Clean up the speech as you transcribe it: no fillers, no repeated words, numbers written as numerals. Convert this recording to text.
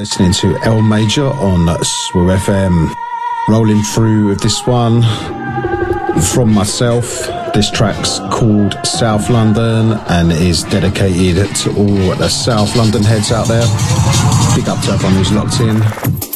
listening to L Major on Swill FM. Rolling through with this one from myself. This track's called South London and is dedicated to all the South London heads out there. Big up to everyone who's locked in.